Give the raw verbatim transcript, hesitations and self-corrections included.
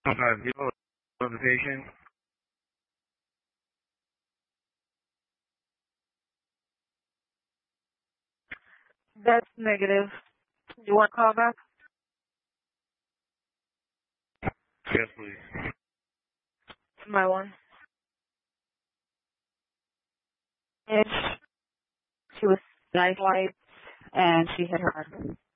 Uh, zero notification. That's negative. You want to call back? Yes, please. My one. Ish. She was nice light and she hit her.